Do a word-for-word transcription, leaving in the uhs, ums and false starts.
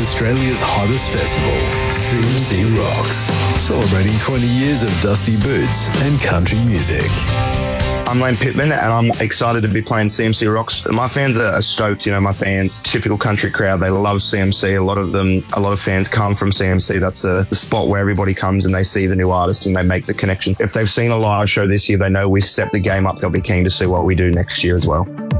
Australia's hottest festival, C M C Rocks, celebrating twenty years of dusty boots and country music. I'm Lane Pittman and I'm excited to be playing C M C Rocks. My fans are stoked, you know, my fans, typical country crowd, they love C M C. A lot of them, a lot of fans come from C M C. That's a, the spot where everybody comes and they see the new artist and they make the connection. If they've seen a live show this year, they know we've stepped the game up. They'll be keen to see what we do next year as well.